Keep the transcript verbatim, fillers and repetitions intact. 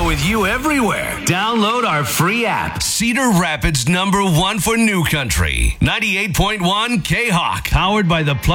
go with you everywhere. Download our free app. Cedar Rapids number one for New Country. ninety-eight point one K-Hawk. Powered by the